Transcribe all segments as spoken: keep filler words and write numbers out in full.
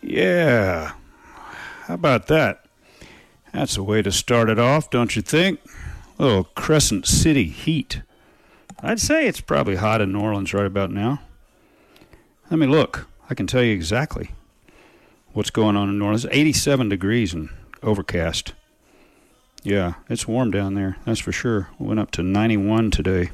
Yeah, how about that? That's a way to start it off, don't you think? A little Crescent City heat. I'd say it's probably hot in New Orleans right about now. Let me look. I can tell you exactly what's going on in New Orleans. eighty-seven degrees and overcast. Yeah, it's warm down there, that's for sure. We went up to ninety-one today.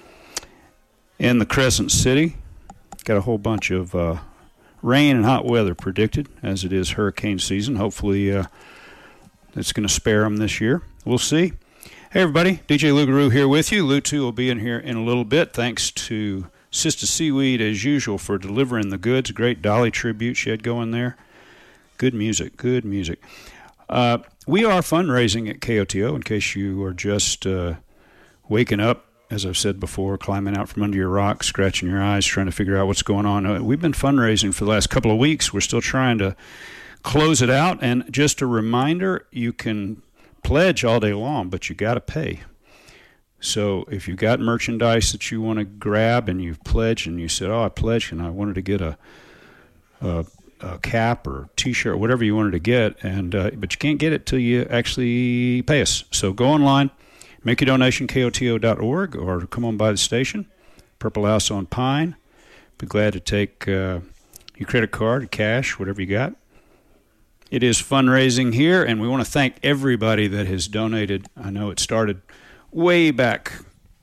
In the Crescent City, got a whole bunch of uh, rain and hot weather predicted, as it is hurricane season. Hopefully uh, it's going to spare them this year. We'll see. Hey, everybody. D J Lugaroo here with you. Lou two will be in here in a little bit. Thanks to Sister Seaweed, as usual, for delivering the goods. Great Dolly tribute she had going there. Good music. Good music. Uh, we are fundraising at K O T O, in case you are just uh, waking up, as I've said before, climbing out from under your rock, scratching your eyes, trying to figure out what's going on. Uh, we've been fundraising for the last couple of weeks. We're still trying to close it out. And just a reminder, you can pledge all day long, but you got to pay. So if you've got merchandise that you want to grab and you've pledged and you said, oh, I pledged and I wanted to get a, a, a cap or T-shirt, whatever you wanted to get, and uh, but you can't get it till you actually pay us. So go online, make a donation, K O T O dot org, or come on by the station, Purple House on Pine. Be glad to take uh, your credit card, cash, whatever you got. It is fundraising here, and we want to thank everybody that has donated. I know it started way back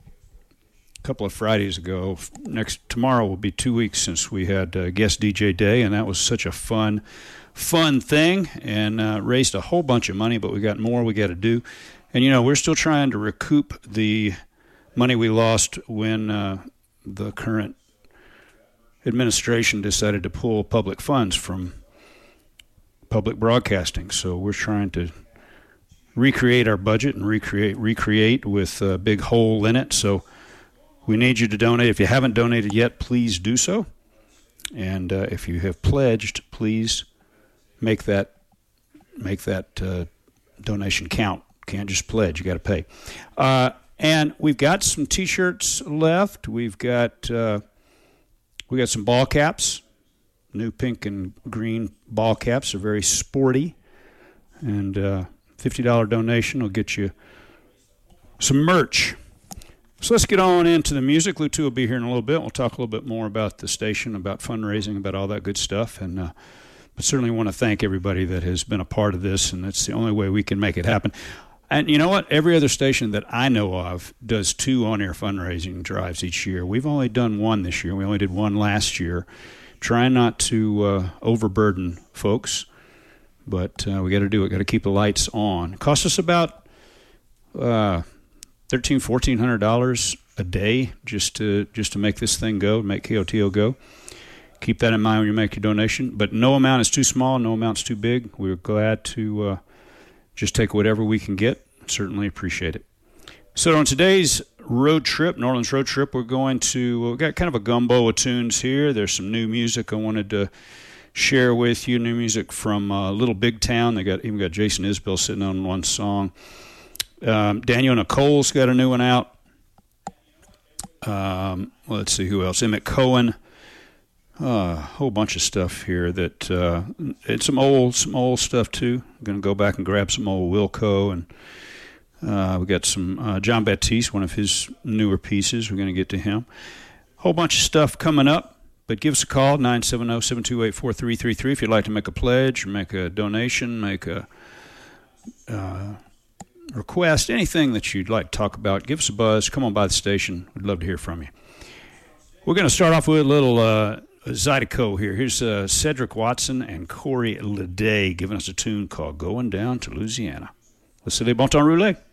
a couple of Fridays ago. Next tomorrow will be two weeks since we had uh, guest D J day, and that was such a fun, fun thing, and uh, raised a whole bunch of money, but we got more we got to do. And, you know, we're still trying to recoup the money we lost when uh, the current administration decided to pull public funds from public broadcasting. So we're trying to recreate our budget and recreate recreate with a big hole in it. So we need you to donate. If you haven't donated yet, please do so. And uh, if you have pledged, please make that make that uh, donation count. Can't just pledge. You got to pay. Uh, and we've got some T-shirts left. We've got uh, we got some ball caps. New pink and green ball caps are very sporty. And uh, fifty dollars donation will get you some merch. So let's get on into the music. Lou two will be here in a little bit. We'll talk a little bit more about the station, about fundraising, about all that good stuff. And uh, but certainly want to thank everybody that has been a part of this, and that's the only way we can make it happen. And you know what? Every other station that I know of does two on-air fundraising drives each year. We've only done one this year. We only did one last year. Trying not to uh, overburden folks, but uh, we got to do it. Got to keep the lights on. It costs us about uh, thirteen, fourteen hundred dollars a day just to just to make this thing go, make K O T O go. Keep that in mind when you make your donation. But no amount is too small, no amount's too big. We're glad to uh, just take whatever we can get. Certainly appreciate it. So on today's road trip, New Orleans road trip, we're going to, we've got kind of a gumbo of tunes here. There's some new music I wanted to share with you, new music from uh, Little Big Town. They got even got Jason Isbell sitting on one song. Um, Daniel Nicole's got a new one out. Um, well, let's see who else. Emmett Cohen. Uh, a whole bunch of stuff here that, uh, it's some old, some old stuff too. I'm going to go back and grab some old Wilco, and Uh, we got some uh, John Baptiste, one of his newer pieces. We're going to get to him. Whole bunch of stuff coming up, but give us a call, nine seven zero, seven two eight, four three three three, if you'd like to make a pledge, make a donation, make a uh, request, anything that you'd like to talk about. Give us a buzz. Come on by the station. We'd love to hear from you. We're going to start off with a little uh, Zydeco here. Here's uh, Cedric Watson and Corey Leday giving us a tune called Going Down to Louisiana. Let's say bon temps roulé.